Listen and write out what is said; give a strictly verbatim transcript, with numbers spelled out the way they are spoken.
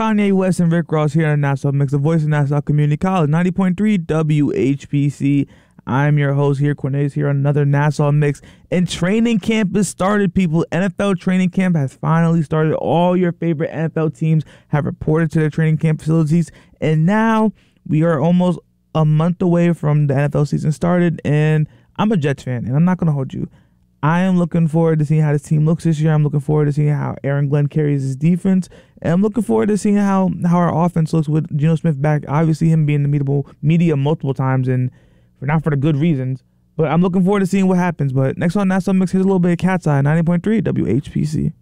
Kanye West and Rick Ross here on Nassau Mix, the voice of Nassau Community College, ninety point three W H P C. I'm your host here, Cornelius, here on another Nassau Mix. And training camp has started, people. N F L training camp has finally started. All your favorite N F L teams have reported to their training camp facilities. And now we are almost a month away from the N F L season started. And I'm a Jets fan, and I'm not going to hold you. I am looking forward to seeing how this team looks this year. I'm looking forward to seeing how Aaron Glenn carries his defense. And I'm looking forward to seeing how, how our offense looks with Geno Smith back. Obviously, him being in the media, media multiple times, and for not for the good reasons. But I'm looking forward to seeing what happens. But next on Nassau Mix, here's a little bit of Cat's Eye, ninety point three W H P C.